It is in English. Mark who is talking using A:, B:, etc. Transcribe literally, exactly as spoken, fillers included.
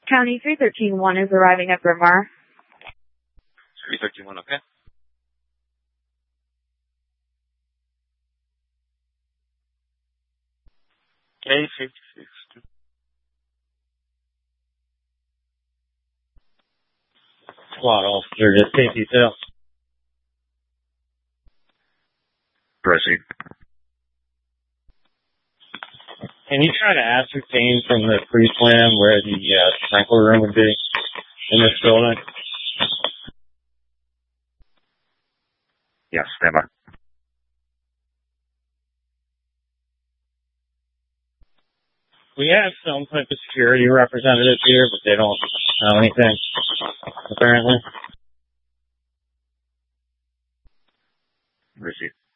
A: County three thirteen one is arriving at Bryn Mawr.
B: three thirteen one, okay. K fifty-six.
C: Squad officer, just safety cell.
B: Proceed.
C: Can you try to ascertain from the pre-plan where the uh, sprinkler room would be in this building?
B: Yes, stand by.
C: We have some type of security representative here, but they don't know anything, apparently.
B: Proceed.